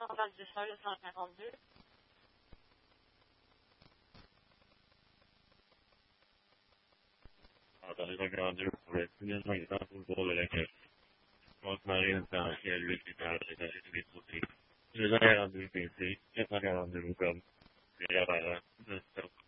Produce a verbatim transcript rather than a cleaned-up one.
Centrale du sol cent quarante-deux. Attendez, cent quarante-deux, vous pouvez finir cinq cents pour le lac. Rose-Marine, essentiel, huit étages, étage tous les côtés. deux cent quarante-deux P C, quatre cent quarante-deux Wacom. C'est l'apparent,